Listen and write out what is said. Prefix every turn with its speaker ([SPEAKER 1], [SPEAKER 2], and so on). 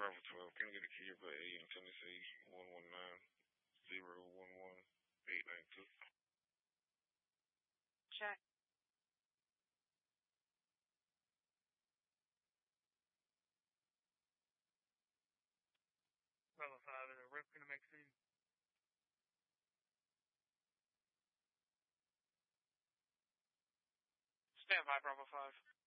[SPEAKER 1] Bravo 12. Can you get a key for A in Tennessee? 119-011-892.
[SPEAKER 2] Check.
[SPEAKER 3] Bravo 5, is a rip going to make scene?
[SPEAKER 2] Stand by, Bravo 5.